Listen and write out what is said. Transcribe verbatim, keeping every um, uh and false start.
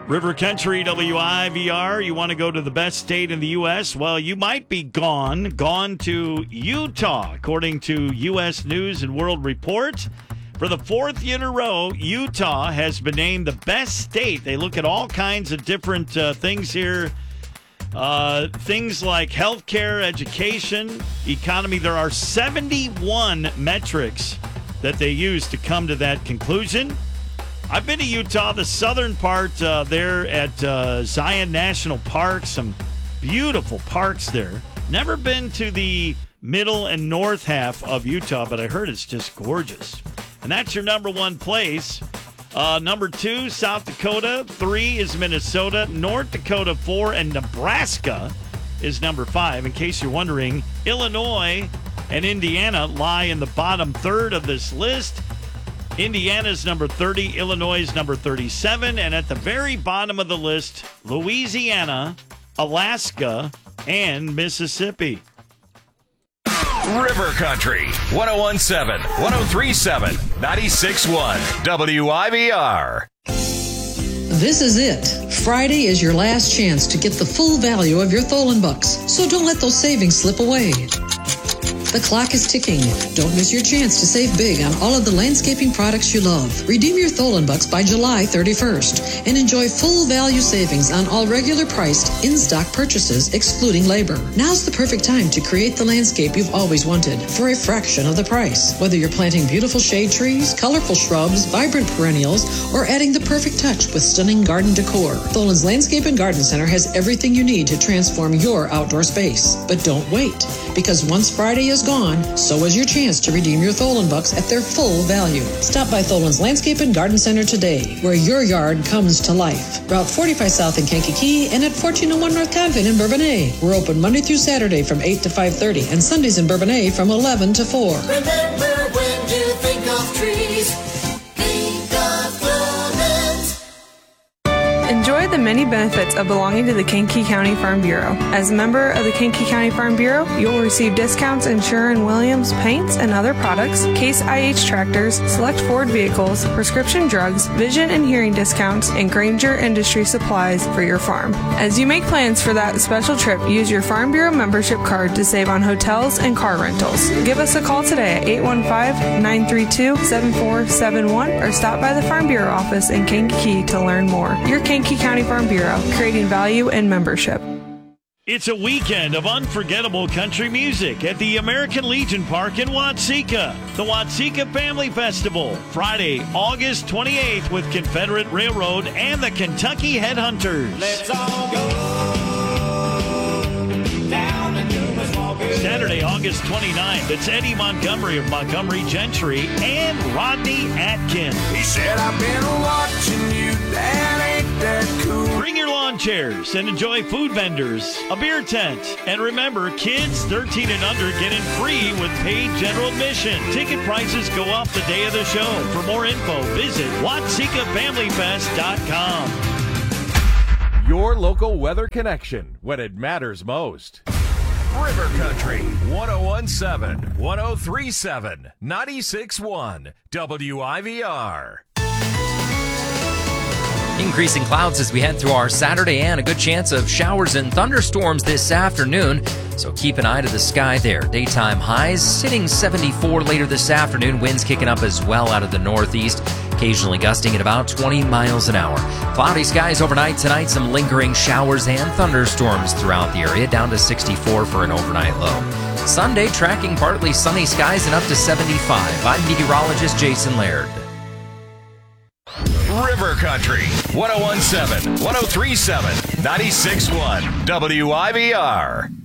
River Country, W I V R. You want to go to the best state in the U S? Well, you might be gone, gone to Utah, according to U S News and World Report. For the fourth year in a row, Utah has been named the best state. They look at all kinds of different uh, things here. Uh, things like healthcare, education, economy. There are seventy-one metrics that they use to come to that conclusion. I've been to Utah, the southern part uh, there at uh, Zion National Park. Some beautiful parks there. Never been to the middle and north half of Utah, but I heard it's just gorgeous. And that's your number one place. Uh, number two, South Dakota. Three is Minnesota. North Dakota, four. And Nebraska is number five. In case you're wondering, Illinois and Indiana lie in the bottom third of this list. Indiana's number thirty, Illinois is number thirty-seven, and at the very bottom of the list, Louisiana, Alaska, and Mississippi. River Country, one oh one point seven, one oh three point seven, ninety-six point one, W I V R. This is it. Friday is your last chance to get the full value of your Tholen bucks, so don't let those savings slip away. The clock is ticking. Don't miss your chance to save big on all of the landscaping products you love. Redeem your Tholen bucks by July thirty-first and enjoy full value savings on all regular priced in-stock purchases excluding labor. Now's the perfect time to create the landscape you've always wanted for a fraction of the price. Whether you're planting beautiful shade trees, colorful shrubs, vibrant perennials, or adding the perfect touch with stunning garden decor, Tholen's Landscape and Garden Center has everything you need to transform your outdoor space. But don't wait, because once Friday is gone, so is your chance to redeem your Tholen bucks at their full value. Stop by Tholen's Landscape and Garden Center today, where your yard comes to life. Route forty-five South in Kankakee and at fourteen oh one North Convent in Bourbonnais. We're open Monday through Saturday from eight to five thirty and Sundays in Bourbonnais from eleven to four. Remember, when you think of trees, think of Tholen's. Enjoy the many benefits of belonging to the Kankakee County Farm Bureau. As a member of the Kankakee County Farm Bureau, you'll receive discounts in Sherwin-Williams paints and other products, Case I H tractors, select Ford vehicles, prescription drugs, vision and hearing discounts, and Granger Industry supplies for your farm. As you make plans for that special trip, use your Farm Bureau membership card to save on hotels and car rentals. Give us a call today at eight one five, nine three two, seven four seven one or stop by the Farm Bureau office in Kankakee to learn more. Your Kankakee County Farm Bureau, creating value and membership. It's a weekend of unforgettable country music at the American Legion Park in Watseka. The Watseka Family Festival, Friday, August twenty-eighth with Confederate Railroad and the Kentucky Headhunters. Let's all go down into a small good. Saturday, August twenty-ninth, it's Eddie Montgomery of Montgomery Gentry and Rodney Atkins. He said, I've been watching you, that ain't that cool. Bring your lawn chairs and enjoy food vendors, a beer tent, and remember, kids thirteen and under get in free with paid general admission. Ticket prices go up the day of the show. For more info, visit Watseka Family Fest dot com. Your local weather connection when it matters most. River Country, one oh one point seven, one oh three point seven, ninety-six point one, W I V R. Increasing clouds as we head through our Saturday and a good chance of showers and thunderstorms this afternoon. So keep an eye to the sky there. Daytime highs sitting seventy-four later this afternoon. Winds kicking up as well out of the northeast, occasionally gusting at about twenty miles an hour. Cloudy skies overnight tonight. Some lingering showers and thunderstorms throughout the area, down to sixty-four for an overnight low. Sunday tracking partly sunny skies and up to seventy-five. I'm meteorologist Jason Laird. River Country, one oh one point seven, one oh three point seven, ninety-six point one, W I V R.